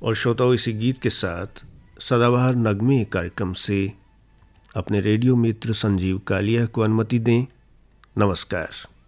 और श्रोताओं, इसी गीत के साथ सदाबहार नगमे कार्यक्रम से अपने रेडियो मित्र संजीव कालिया को अनुमति दें। नमस्कार।